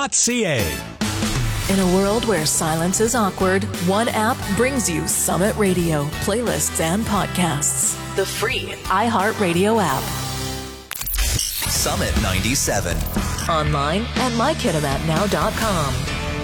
summit.ca. In a world where silence is awkward, one app brings you Summit Radio, playlists, and podcasts. The free iHeartRadio app. Summit 97. Online at mykitamatnow.com.